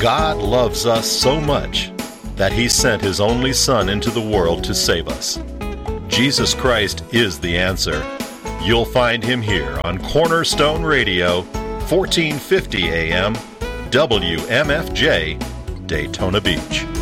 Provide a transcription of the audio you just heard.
God loves us so much that He sent His only Son into the world to save us. Jesus Christ is the answer. You'll find Him here on Cornerstone Radio, 1450 AM, WMFJ, Daytona Beach.